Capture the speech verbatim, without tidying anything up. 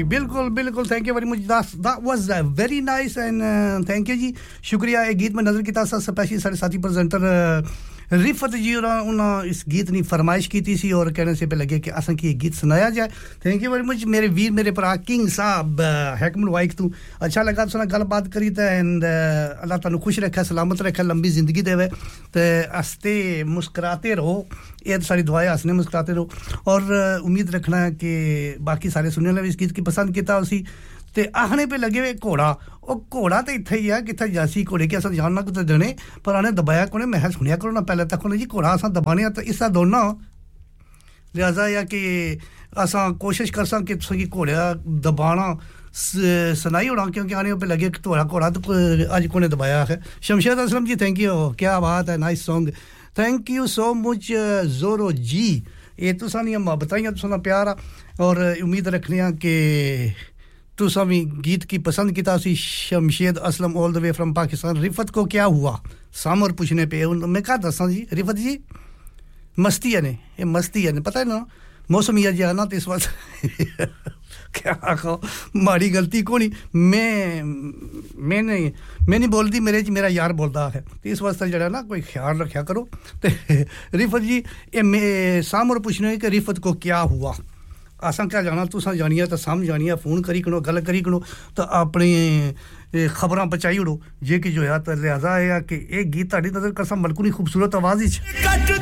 बिल्कुल बिल्कुल thank you very much that was very nice and thank you जी शुक्रिया ये गीत में नजर कीता सा स्पेशली साडे साथी प्रेजेंटर रिफत जी उन्होंने इस गीत की फरमाइश की थी और कहने से पे लगे कि असन की ये गीत सुनाया जाए थैंक यू वेरी मच मेरे वीर मेरे भरा किंग साहब हैकमुल वाइक तू अच्छा लगा तुसा गल बात करी ते एंड अल्लाह तानु खुश रखे सलामत रखे लंबी जिंदगी देवे ते हंसते मुस्कुराते रहो ये सारी दुआएं हंसने मुस्कुराते रहो और उम्मीद रखना है कि बाकी सारे सुनने वाले इस गीत की पसंद किया उसी ते आखने पे लगे वे घोड़ा ओ घोड़ा ते इथे ही है किथे जासी घोड़े के असा जानना कुछ देने पर आने दबाया कोने मैं सुनिया करो ना पहले तक जी घोड़ा असा दबाने तो इससा दोनों लिहाजा या कि असा कोशिश कर सा कि सकी घोड़े दबाना सुनाई होना क्योंकि आने पे लगे कि थोड़ा घोड़ा तो आज कोने दबाया है शमशेद असलम जी थैंक यू क्या बात है nice song thank you so much जोरो जी ये तो सानी मोहब्बतां तो साना प्यार और उम्मीद रखने हैं कि तो सभी गीत की पसंद की तासी Shamshed Aslam all the way from Pakistan Rifat को क्या हुआ सामर पूछने पे मैं कहा दसा जी रिफत जी मस्ती है ने ये मस्ती है ने पता है ना मौसम ये जी आना तो इस वक्त क्या कहो माड़ी गलती को नहीं मैं मैं नहीं मैं नहीं बोलती मेरे जी मेरा यार बोलता है तो इस वास्ते जड़ा ना कोई ख्याल रखा करो ते रिफत जी ये मैं सामर पूछने कि रिफत को क्या हुआ असा क्या जाना तुसा जानिया तो समझ जानिया फोन करी करो गल करी करो तो अपनी खबरां पहुंचाई उड़ो जे कि जो है तो लिहाजा है कि एक गीत ताड़ी नजर कसम बिल्कुल ही खूबसूरत आवाज ही